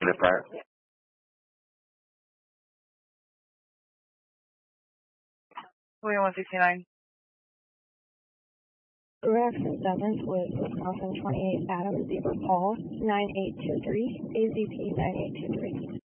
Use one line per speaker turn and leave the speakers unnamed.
minute prior.
William 169.
Ref 7th with Wisconsin 28 Adams, Paul 9823, AZP 9823.